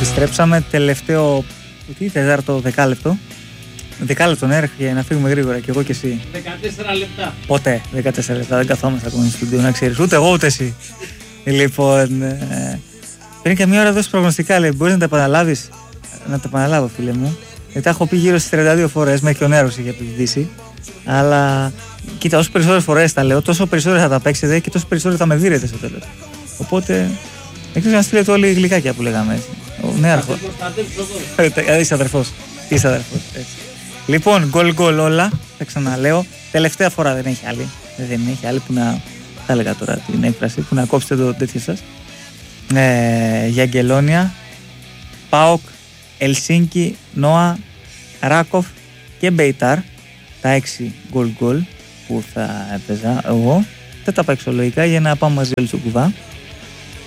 Επιστρέψαμε τελευταίο. Τι, τέταρτο, δεκάλεπτο. Δεκάλεπτο, ναι, για να φύγουμε γρήγορα κι εγώ και εσύ. 14 λεπτά. Ποτέ 14 λεπτά δεν καθόμαστε ακόμα στο στούντιο, να ξέρεις. Ούτε εγώ ούτε εσύ. Λοιπόν, πριν και μία ώρα δώσεις προγνωστικά, λέει. Μπορείς να τα επαναλάβεις? Να τα επαναλάβω, φίλε μου. Τα έχω πει γύρω στις 32 φορές, μέχρι και ο νέρος είχε επιβδίσει. Αλλά κοίτα, όσο περισσότερες φορές τα λέω, τόσο περισσότερο θα τα παίξετε και τόσο περισσότερο θα με δίνετε στο τέλος. Οπότε, εκτός να στείλετε όλοι οι γλυκάκια που λέγαμε έτσι. Ο νέαρχος. Είσαι αδερφός. Είσαι αδερφός. Λοιπόν, γκολ όλα, θα ξαναλέω. Τελευταία φορά δεν έχει άλλη. Δεν έχει άλλη που να. Θα έλεγα τώρα την έκφραση, που να κόψετε το τέτοιο σας. Για Αγγελόνια, ΠΑΟΚ, Ελσίνκι, Νόα, Ράκοφ και Μπεϊτάρ. Τα 6 γκολ που θα έπαιζα εγώ. Δεν τα παίξω λογικά για να πάμε μαζί όλοι στο κουβά.